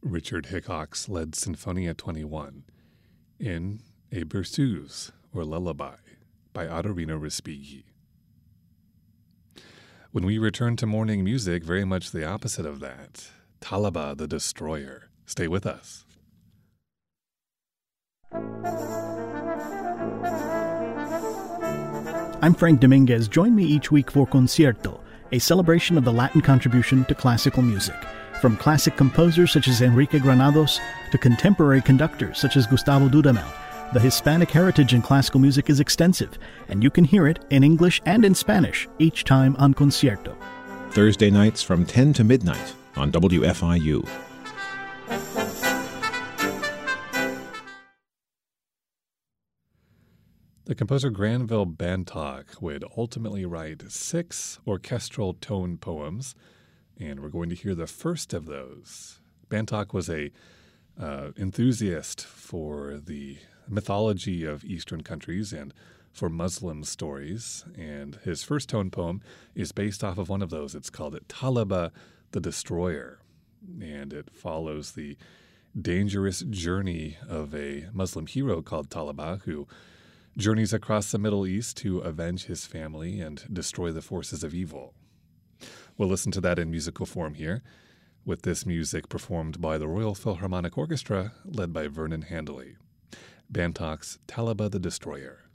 Richard Hickox led Sinfonia 21 in A Berceuse, or Lullaby, by Ottorino Respighi. When we return to morning music, very much the opposite of that. Talaba the Destroyer. Stay with us. I'm Frank Dominguez. Join me each week for Concierto, a celebration of the Latin contribution to classical music. From classic composers such as Enrique Granados to contemporary conductors such as Gustavo Dudamel, the Hispanic heritage in classical music is extensive, and you can hear it in English and in Spanish each time on Concierto. Thursday nights from 10 to midnight on WFIU. The composer Granville Bantock would ultimately write 6 orchestral tone poems, and we're going to hear the first of those. Bantock was a enthusiast for the mythology of Eastern countries and for Muslim stories, and his first tone poem is based off of one of those. It's called Talaba the Destroyer, and it follows the dangerous journey of a Muslim hero called Talaba, who journeys across the Middle East to avenge his family and destroy the forces of evil. We'll listen to that in musical form here, with this music performed by the Royal Philharmonic Orchestra, led by Vernon Handley. Bantock's Talaba the Destroyer.